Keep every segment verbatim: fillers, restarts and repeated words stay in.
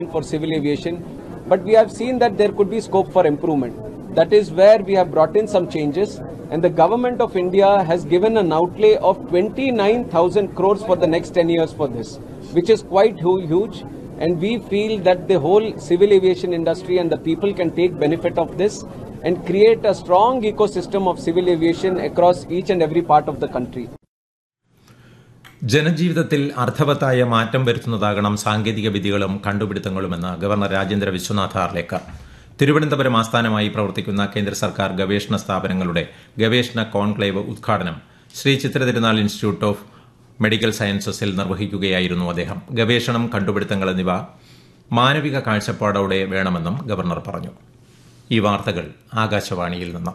for civil aviation, but we have seen that there could be scope for improvement. That is where we have brought in some changes, and the government of India has given an outlay of twenty-nine thousand crores for the next ten years for this, which is quite huge, and we feel that the whole civil aviation industry and the people can take benefit of this and create a strong ecosystem of civil aviation across each and every part of the country. ജനജീവിതത്തിൽ അർത്ഥവത്തായ മാറ്റം വരുത്തുന്നതാകണം സാങ്കേതിക വിദ്യകളും കണ്ടുപിടുത്തങ്ങളുമെന്ന് governor Rajendra Vishwanath Arlekar. Thiruvananthapuram ആസ്ഥാനമായി പ്രവർത്തിക്കുന്ന കേന്ദ്ര സർക്കാർ ഗവേഷണ സ്ഥാപനങ്ങളുടെ ഗവേഷണ കോൺക്ലേവ് ഉദ്ഘാടനം Shri Chitra Thirunal institute of medical സയൻസസിൽ നിർവഹിക്കുകയായിരുന്നു അദ്ദേഹം. ഗവേഷണം, കണ്ടുപിടുത്തങ്ങൾ എന്നിവ മാനവിക കാഴ്ചപ്പാടോടെ വേണമെന്നും ഗവർണർ പറഞ്ഞു. ഈ വാർത്തകൾ ആകാശവാണിയിൽ നിന്ന്.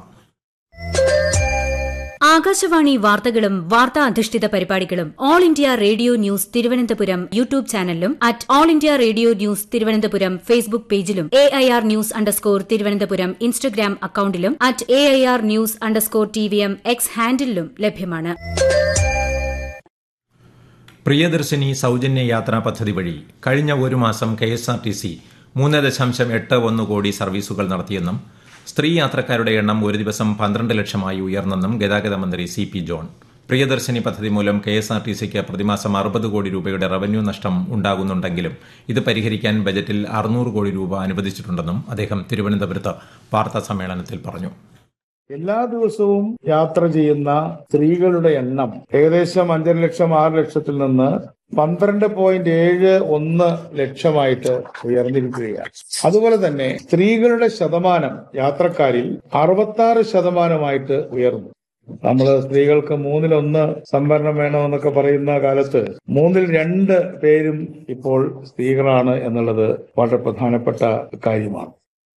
ആകാശവാണി വാർത്തകളും വാർത്താ അധിഷ്ഠിത പരിപാടികളും all India radio news Thiruvananthapuram YouTube ചാനലിലും at all India radio news Thiruvananthapuram Facebook പേജിലും A I R news underscore Thiruvananthapuram Instagram അക്കൌണ്ടിലും at A I R news underscore T V M X ഹാൻഡിലും ലഭ്യമാണ്. പ്രിയദർശിനി സൌജന്യ യാത്രാ പദ്ധതി വഴി കഴിഞ്ഞ ഒരു മാസം K S R T C മൂന്ന് ദശാംശം എട്ട് ഒന്ന് കോടി സർവീസുകൾ നടത്തിയെന്നും സ്ത്രീ യാത്രക്കാരുടെ എണ്ണം ഒരു ദിവസം പന്ത്രണ്ട് ലക്ഷമായി ഉയർന്നെന്നും ഗതാഗത മന്ത്രി സി പി ജോൺ. പ്രിയദർശിനി പദ്ധതി മൂലം കെ എസ് ആർ ടി സിക്ക് പ്രതിമാസം അറുപത് കോടി രൂപയുടെ റവന്യൂ നഷ്ടം ഉണ്ടാകുന്നുണ്ടെങ്കിലും ഇത് പരിഹരിക്കാൻ ബജറ്റിൽ അറുന്നൂറ് കോടി രൂപ അനുവദിച്ചിട്ടുണ്ടെന്നും അദ്ദേഹം തിരുവനന്തപുരത്ത് വാർത്താ സമ്മേളനത്തിൽ പറഞ്ഞു. എല്ലാ ദിവസവും യാത്ര ചെയ്യുന്ന സ്ത്രീകളുടെ എണ്ണം ഏകദേശം അഞ്ചര ലക്ഷം ആറ് ലക്ഷത്തിൽ നിന്ന് പന്ത്രണ്ട് പോയിന്റ് ഏഴ് ഒന്ന് ലക്ഷമായിട്ട് ഉയർന്നിരിക്കുകയാണ്. അതുപോലെ തന്നെ സ്ത്രീകളുടെ ശതമാനം യാത്രക്കാരിൽ അറുപത്തി ആറ് ശതമാനമായിട്ട് ഉയർന്നു. നമ്മൾ സ്ത്രീകൾക്ക് മൂന്നിലൊന്ന് സംവരണം വേണമെന്നൊക്കെ പറയുന്ന കാലത്ത് മൂന്നിൽ രണ്ട് പേരും ഇപ്പോൾ സ്ത്രീകളാണ് എന്നുള്ളത് വളരെ പ്രധാനപ്പെട്ട കാര്യമാണ്.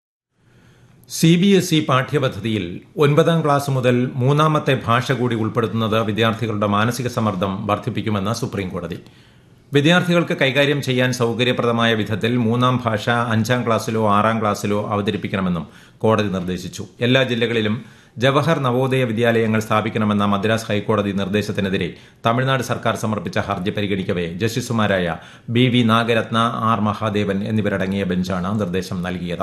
സി ബി എസ് ഇ പാഠ്യപദ്ധതിയിൽ ഒൻപതാം ക്ലാസ് മുതൽ മൂന്നാമത്തെ ഭാഷ കൂടി ഉൾപ്പെടുത്തുന്നത് വിദ്യാർത്ഥികളുടെ മാനസിക സമ്മർദ്ദം വർദ്ധിപ്പിക്കുമെന്ന് സുപ്രീംകോടതി. വിദ്യാർത്ഥികൾക്ക് കൈകാര്യം ചെയ്യാൻ സൌകര്യപ്രദമായ വിധത്തിൽ മൂന്നാം ഭാഷ അഞ്ചാം ക്ലാസ്സിലോ ആറാം ക്ലാസ്സിലോ അവതരിപ്പിക്കണമെന്നും കോടതി നിർദ്ദേശിച്ചു. എല്ലാ ജില്ലകളിലും ജവഹർ നവോദയ വിദ്യാലയങ്ങൾ സ്ഥാപിക്കണമെന്ന മദ്രാസ് ഹൈക്കോടതി നിർദ്ദേശത്തിനെതിരെ തമിഴ്നാട് സർക്കാർ സമർപ്പിച്ച ഹർജി പരിഗണിക്കവെ ജസ്റ്റിസുമാരായ B V Nagarathna, R Mahadevan എന്നിവരടങ്ങിയ ബെഞ്ചാണ് നിർദ്ദേശം നൽകിയത്.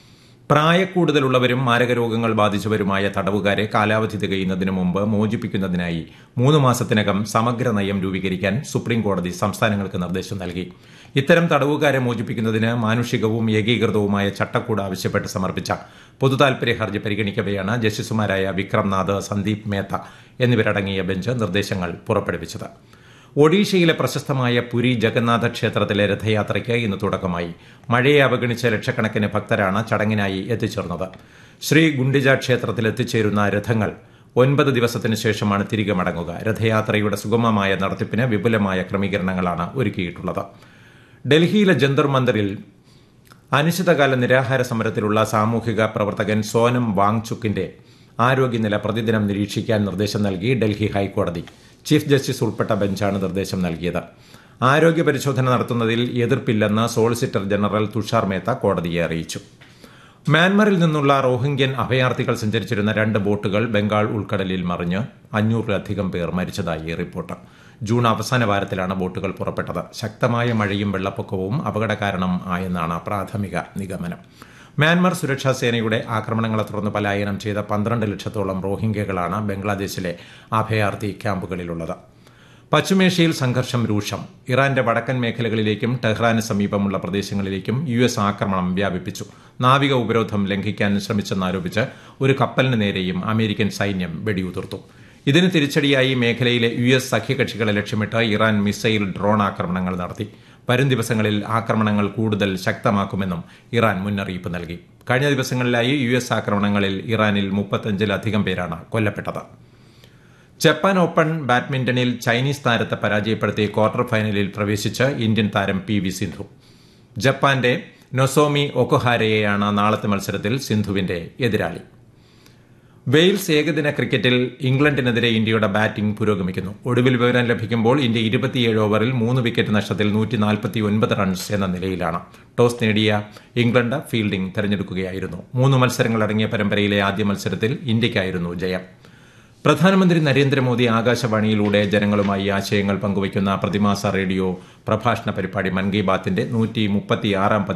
പ്രായക്കൂടുതലുള്ളവരും മാരകരോഗങ്ങൾ ബാധിച്ചവരുമായ തടവുകാരെ കാലാവധി തികയുന്നതിന് മുമ്പ് മോചിപ്പിക്കുന്നതിനായി മൂന്ന് മാസത്തിനകം സമഗ്ര നയം രൂപീകരിക്കാൻ സുപ്രീംകോടതി സംസ്ഥാനങ്ങൾക്ക് നിർദ്ദേശം നൽകി. ഇത്തരം തടവുകാരെ മോചിപ്പിക്കുന്നതിന് മാനുഷികവും ഏകീകൃതവുമായ ചട്ടക്കൂട് ആവശ്യപ്പെട്ട് സമർപ്പിച്ച പൊതുതാൽപര്യ ഹർജി പരിഗണിക്കവെയാണ് ജസ്റ്റിസുമാരായ വിക്രംനാഥ്, സന്ദീപ് മേത്ത എന്നിവരടങ്ങിയ ബെഞ്ച് നിർദ്ദേശങ്ങൾ പുറപ്പെടുവിച്ചത്. ഒഡീഷയിലെ പ്രശസ്തമായ പുരി ജഗന്നാഥ ക്ഷേത്രത്തിലെ രഥയാത്രയ്ക്ക് ഇന്ന് തുടക്കമായി. മഴയെ അവഗണിച്ച ലക്ഷക്കണക്കിന് ഭക്തരാണ് ചടങ്ങിനായി എത്തിച്ചേർന്നത്. ശ്രീ ഗുണ്ടിജ ക്ഷേത്രത്തിൽ എത്തിച്ചേരുന്ന രഥങ്ങൾ ഒൻപത് ദിവസത്തിനു ശേഷമാണ് തിരികെ മടങ്ങുക. രഥയാത്രയുടെ സുഗമമായ നടത്തിപ്പിന് വിപുലമായ ക്രമീകരണങ്ങളാണ് ഒരുക്കിയിട്ടുള്ളത്. ഡൽഹിയിലെ ജന്തർ മന്ദിറിൽ അനിശ്ചിതകാല നിരാഹാര സമരത്തിലുള്ള സാമൂഹിക പ്രവർത്തകൻ സോനം വാങ്ചുക്കിന്റെ ആരോഗ്യനില പ്രതിദിനം നിരീക്ഷിക്കാൻ നിർദ്ദേശം നൽകി ഡൽഹി ഹൈക്കോടതി. ചീഫ് ജസ്റ്റിസ് ഉൾപ്പെട്ട ബെഞ്ചാണ് നിർദ്ദേശം നൽകിയത്. ആരോഗ്യ പരിശോധന നടത്തുന്നതിൽ എതിർപ്പില്ലെന്ന് സോളിസിറ്റർ ജനറൽ തുഷാർ മേത്ത കോടതിയെ അറിയിച്ചു. മ്യാൻമറിൽ നിന്നുള്ള റോഹിംഗ്യൻ അഭയാർത്ഥികൾ സഞ്ചരിച്ചിരുന്ന രണ്ട് ബോട്ടുകൾ ബംഗാൾ ഉൾക്കടലിൽ മറിഞ്ഞ് അഞ്ഞൂറിലധികം പേർ മരിച്ചതായി റിപ്പോർട്ട്. ജൂൺ അവസാന വാരത്തിലാണ് ബോട്ടുകൾ പുറപ്പെട്ടത്. ശക്തമായ മഴയും വെള്ളപ്പൊക്കവും അപകട കാരണം ആയെന്നാണ് പ്രാഥമിക നിഗമനം. മ്യാൻമർ സുരക്ഷാ സേനയുടെ ആക്രമണങ്ങളെ തുടർന്ന് പലായനം ചെയ്ത പന്ത്രണ്ട് ലക്ഷത്തോളം റോഹിംഗ്യകളാണ് ബംഗ്ലാദേശിലെ അഭയാർത്ഥി ക്യാമ്പുകളിലുള്ളത്. പശ്ചിമേഷ്യയിൽ സംഘർഷം രൂക്ഷം. ഇറാന്റെ വടക്കൻ മേഖലകളിലേക്കും ടെഹ്റാന് സമീപമുള്ള പ്രദേശങ്ങളിലേക്കും യു എസ് ആക്രമണം വ്യാപിപ്പിച്ചു. നാവിക ഉപരോധം ലംഘിക്കാൻ ശ്രമിച്ചെന്നാരോപിച്ച് ഒരു കപ്പലിന് നേരെയും അമേരിക്കൻ സൈന്യം വെടിയുതിർത്തു. ഇതിന് തിരിച്ചടിയായി മേഖലയിലെ യു എസ് സഖ്യകക്ഷികളെ ലക്ഷ്യമിട്ട് ഇറാൻ മിസൈൽ, ഡ്രോൺ ആക്രമണങ്ങൾ നടത്തി. വരും ദിവസങ്ങളിൽ ആക്രമണങ്ങൾ കൂടുതൽ ശക്തമാക്കുമെന്നും ഇറാൻ മുന്നറിയിപ്പ് നൽകി. കഴിഞ്ഞ ദിവസങ്ങളിലായി യു എസ് ആക്രമണങ്ങളിൽ ഇറാനിൽ മുപ്പത്തഞ്ചിലധികം പേരാണ് കൊല്ലപ്പെട്ടത്. ജപ്പാൻ ഓപ്പൺ ബാഡ്മിന്റണിൽ ചൈനീസ് താരത്തെ പരാജയപ്പെടുത്തി ക്വാർട്ടർ ഫൈനലിൽ പ്രവേശിച്ച് ഇന്ത്യൻ താരം പി വി സിന്ധു. ജപ്പാന്റെ നൊസോമി ഒക്കൊഹാരയെയാണ് നാളത്തെ മത്സരത്തിൽ സിന്ധുവിന്റെ എതിരാളി. വെയിൽസ് ഏകദിന ക്രിക്കറ്റിൽ ഇംഗ്ലണ്ടിനെതിരെ ഇന്ത്യയുടെ ബാറ്റിംഗ് പുരോഗമിക്കുന്നു. ഒടുവിൽ വിവരം ലഭിക്കുമ്പോൾ ഇന്ത്യ ഇരുപത്തിയേഴ് ഓവറിൽ മൂന്ന് വിക്കറ്റ് നഷ്ടത്തിൽ നൂറ്റി നാൽപ്പത്തി ഒൻപത് റൺസ് എന്ന നിലയിലാണ്. ടോസ് നേടിയ ഇംഗ്ലണ്ട് ഫീൽഡിംഗ് തെരഞ്ഞെടുക്കുകയായിരുന്നു. മൂന്ന് മത്സരങ്ങളടങ്ങിയ പരമ്പരയിലെ ആദ്യ മത്സരത്തിൽ ഇന്ത്യയ്ക്കായിരുന്നു ജയം. പ്രധാനമന്ത്രി നരേന്ദ്രമോദി ആകാശവാണിയിലൂടെ ജനങ്ങളുമായി ആശയങ്ങൾ പങ്കുവയ്ക്കുന്ന പ്രതിമാസ റേഡിയോ പ്രഭാഷണ പരിപാടി മൻ കി ബാത്തിന്റെ നൂറ്റി മുപ്പത്തിയാറാം